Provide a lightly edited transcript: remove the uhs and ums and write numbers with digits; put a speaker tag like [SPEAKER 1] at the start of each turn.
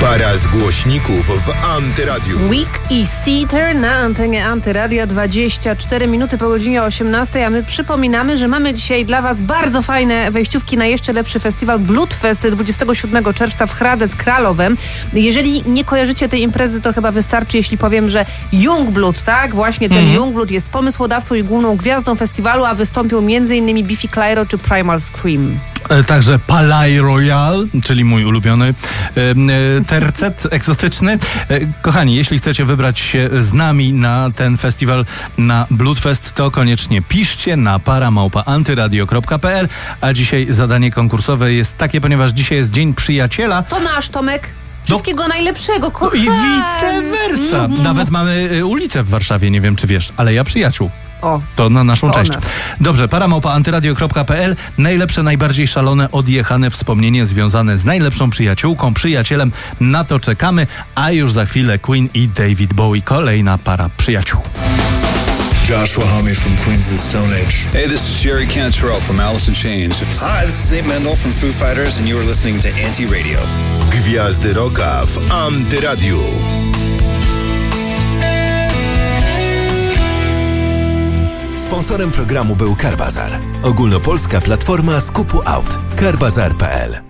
[SPEAKER 1] Para z głośników w Antyradiu.
[SPEAKER 2] Week i Seater na antenie Antyradia, 24 minuty po godzinie 18, a my przypominamy, że mamy dzisiaj dla Was bardzo fajne wejściówki na jeszcze lepszy festiwal Bloodfest 27 czerwca w Hradec Králové. Jeżeli nie kojarzycie tej imprezy, to chyba wystarczy, jeśli powiem, że Youngblood, tak? Właśnie ten Youngblood jest pomysłodawcą i główną gwiazdą festiwalu, a wystąpią m.in. Biffy Clyro czy Primal Scream.
[SPEAKER 3] Także Palais Royal, czyli mój ulubiony tercet egzotyczny. Kochani, jeśli chcecie wybrać się z nami na ten festiwal, na Bloodfest, to koniecznie piszcie na para@antyradio.pl. A dzisiaj zadanie konkursowe jest takie, ponieważ dzisiaj jest Dzień Przyjaciela.
[SPEAKER 2] To nasz Tomek. Wszystkiego najlepszego, kochani.
[SPEAKER 3] I vice versa. Nawet mamy ulicę w Warszawie, nie wiem czy wiesz, ale ja przyjaciół.
[SPEAKER 2] O,
[SPEAKER 3] to na naszą cześć.
[SPEAKER 2] Nas.
[SPEAKER 3] Dobrze, para@antyradio.pl. Najlepsze, najbardziej szalone, odjechane wspomnienie związane z najlepszą przyjaciółką, przyjacielem. Na to czekamy, a już za chwilę Queen i David Bowie. Kolejna para przyjaciół.
[SPEAKER 4] Joshua Homme from Queens of the Stone Age.
[SPEAKER 5] Hey, this is Jerry Cantrell from Alice in Chains.
[SPEAKER 4] Hi, this is Nate Mendel from Foo Fighters and you are listening to Anti-Radio.
[SPEAKER 1] Gwiazdy rocka w Antyradiu. Sponsorem programu był Car Bazar. Ogólnopolska platforma skupu aut. CarBazar.pl